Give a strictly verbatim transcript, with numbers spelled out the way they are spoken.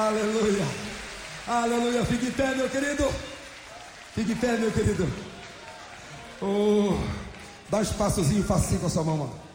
Aleluia. Aleluia. Fique em pé, meu querido. Fique em pé, meu querido. Oh, dá um espaçozinho, faça assim com a sua mão, mano.